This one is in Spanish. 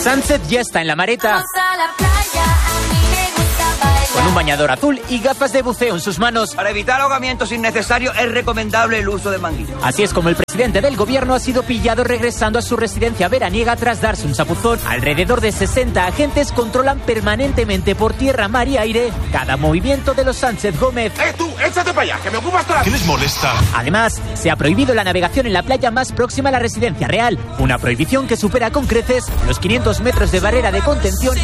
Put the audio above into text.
Sánchez ya está en la mareta. Con un bañador azul y gafas de buceo en sus manos. Para evitar ahogamientos innecesarios es recomendable el uso de manguillas. Así es como el presidente del gobierno ha sido pillado regresando a su residencia veraniega tras darse un chapuzón. Alrededor de 60 agentes controlan permanentemente por tierra, mar y aire cada movimiento de los Sánchez Gómez. Tú, échate para allá, que me ocupas toda la... ¿Qué les molesta? Además, se ha prohibido la navegación en la playa más próxima a la residencia real. Una prohibición que supera con creces los 500 metros de barrera de contención